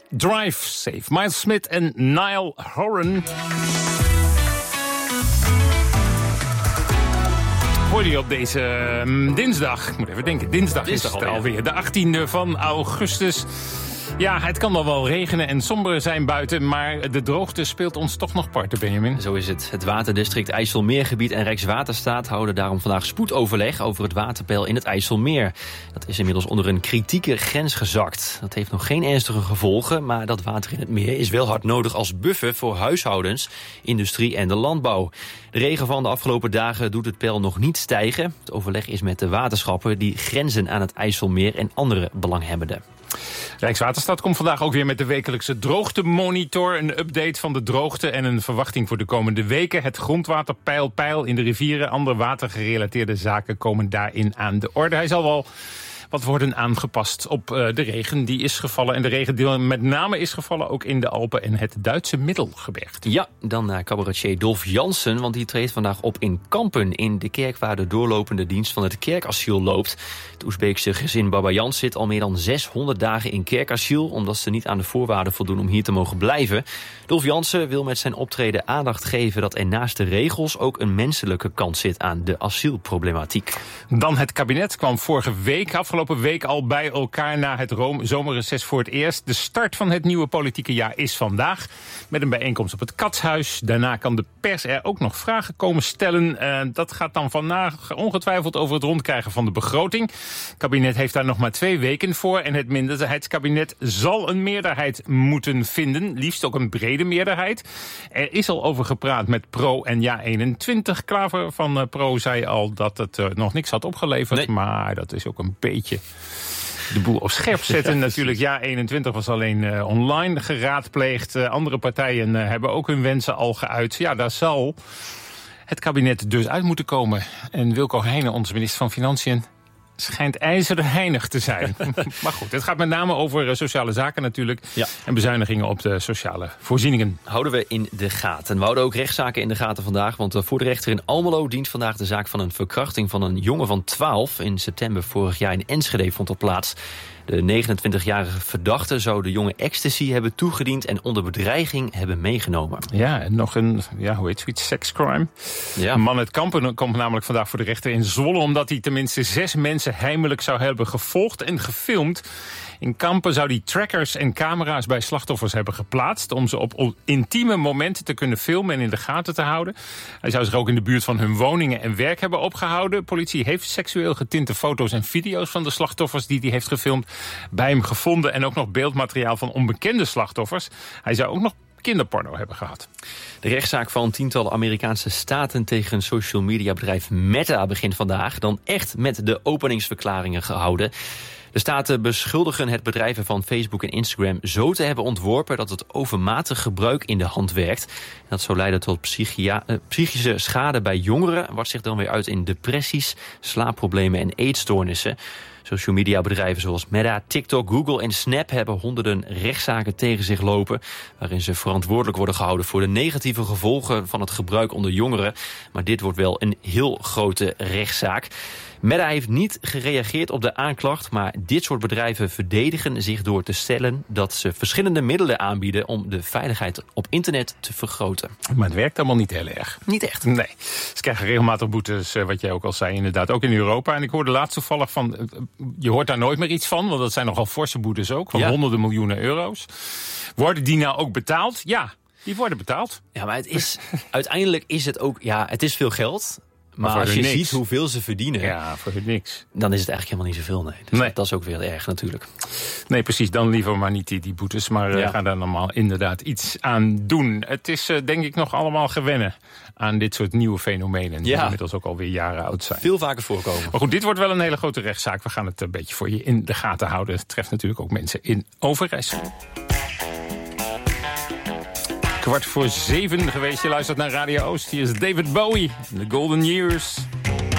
Drive Safe. Miles Smith en Niall Horan. Hoorde je op deze dinsdag, ik moet even denken, dinsdag is het alweer, de 18e van augustus. Ja, het kan wel regenen en somber zijn buiten, maar de droogte speelt ons toch nog parten, Benjamin. Zo is het. Het waterdistrict IJsselmeergebied en Rijkswaterstaat houden daarom vandaag spoedoverleg over het waterpeil in het IJsselmeer. Dat is inmiddels onder een kritieke grens gezakt. Dat heeft nog geen ernstige gevolgen, maar dat water in het meer is wel hard nodig als buffer voor huishoudens, industrie en de landbouw. De regen van de afgelopen dagen doet het peil nog niet stijgen. Het overleg is met de waterschappen die grenzen aan het IJsselmeer en andere belanghebbenden. Rijkswaterstaat komt vandaag ook weer met de wekelijkse droogtemonitor. Een update van de droogte en een verwachting voor de komende weken. Het grondwaterpeil in de rivieren, andere watergerelateerde zaken komen daarin aan de orde. Hij zal wel wat worden aangepast op de regen die is gevallen. En de regen die met name is gevallen ook in de Alpen en het Duitse Middelgebergte. Ja, dan naar cabaretier Dolf Jansen, want die treedt vandaag op in Kampen, in de kerk waar de doorlopende dienst van het kerkasiel loopt. Het Oezbeekse gezin Baba Jans zit al meer dan 600 dagen in kerkasiel, omdat ze niet aan de voorwaarden voldoen om hier te mogen blijven. Dolf Jansen wil met zijn optreden aandacht geven dat er naast de regels ook een menselijke kant zit aan de asielproblematiek. Dan het kabinet kwam afgelopen week al bij elkaar na het zomerreces voor het eerst. De start van het nieuwe politieke jaar is vandaag met een bijeenkomst op het Katshuis. Daarna kan de pers er ook nog vragen komen stellen. Dat gaat dan vandaag ongetwijfeld over het rondkrijgen van de begroting. Het kabinet heeft daar nog maar 2 weken voor en het minderheidskabinet zal een meerderheid moeten vinden. Liefst ook een brede meerderheid. Er is al over gepraat met Pro en Ja21. Klaver van Pro zei al dat het nog niks had opgeleverd. Nee. Maar dat is ook een beetje de boel op scherp zetten. Natuurlijk, Ja21 was alleen online geraadpleegd. Andere partijen hebben ook hun wensen al geuit. Ja, daar zal het kabinet dus uit moeten komen. En Wilco Heijnen, onze minister van Financiën, schijnt ijzeren heinig te zijn. Maar goed, het gaat met name over sociale zaken natuurlijk. Ja. En bezuinigingen op de sociale voorzieningen. Houden we in de gaten. We houden ook rechtszaken in de gaten vandaag. Want voor de rechter in Almelo dient vandaag de zaak van een verkrachting van een jongen van 12. In september vorig jaar in Enschede vond dat plaats. De 29-jarige verdachte zou de jongen ecstasy hebben toegediend en onder bedreiging hebben meegenomen. Ja, en nog een, hoe heet zoiets, sekscrime. Ja. Een man uit Kampen komt namelijk vandaag voor de rechter in Zwolle, omdat hij tenminste 6 mensen heimelijk zou hebben gevolgd en gefilmd. In Kampen zou hij trackers en camera's bij slachtoffers hebben geplaatst om ze op intieme momenten te kunnen filmen en in de gaten te houden. Hij zou zich ook in de buurt van hun woningen en werk hebben opgehouden. Politie heeft seksueel getinte foto's en video's van de slachtoffers die hij heeft gefilmd bij hem gevonden en ook nog beeldmateriaal van onbekende slachtoffers. Hij zou ook nog kinderporno hebben gehad. De rechtszaak van tientallen Amerikaanse staten tegen een social media bedrijf Meta begint vandaag. Dan echt met de openingsverklaringen gehouden. De staten beschuldigen het bedrijf van Facebook en Instagram zo te hebben ontworpen dat het overmatig gebruik in de hand werkt. Dat zou leiden tot psychische schade bij jongeren, wat zich dan weer uit in depressies, slaapproblemen en eetstoornissen. Social media bedrijven zoals Meta, TikTok, Google en Snap hebben honderden rechtszaken tegen zich lopen, waarin ze verantwoordelijk worden gehouden voor de negatieve gevolgen van het gebruik onder jongeren. Maar dit wordt wel een heel grote rechtszaak. Meta heeft niet gereageerd op de aanklacht, maar dit soort bedrijven verdedigen zich door te stellen dat ze verschillende middelen aanbieden om de veiligheid op internet te vergroten. Maar het werkt allemaal niet heel erg. Niet echt. Nee. Ze krijgen regelmatig boetes, wat jij ook al zei, inderdaad, ook in Europa. En ik hoorde laatst toevallig van, je hoort daar nooit meer iets van, want dat zijn nogal forse boetes ook, van honderden miljoenen euro's. Worden die nou ook betaald? Ja, die worden betaald. Ja, maar het is, uiteindelijk is het ook, het is veel geld. Maar als je ziet hoeveel ze verdienen, ja, voor niks, dan is het eigenlijk helemaal niet zoveel. Nee. Dus nee. Dat is ook weer erg natuurlijk. Nee, precies. Dan liever maar niet die boetes. Maar gaan daar normaal inderdaad iets aan doen. Het is denk ik nog allemaal gewennen aan dit soort nieuwe fenomenen. Die inmiddels ook alweer jaren oud zijn. Veel vaker voorkomen. Maar goed, dit wordt wel een hele grote rechtszaak. We gaan het een beetje voor je in de gaten houden. Het treft natuurlijk ook mensen in Overijssel. 6:15 geweest. Je luistert naar Radio Oost. Hier is David Bowie, The Golden Years.